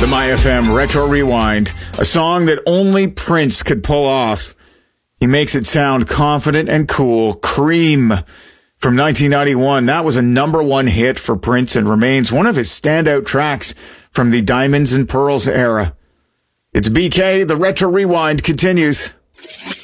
The My FM Retro Rewind, a song that only Prince could pull off. He makes it sound confident and cool. Cream from 1991. That was a #1 hit for Prince and remains one of his standout tracks from the Diamonds and Pearls era. It's BK. The Retro Rewind continues.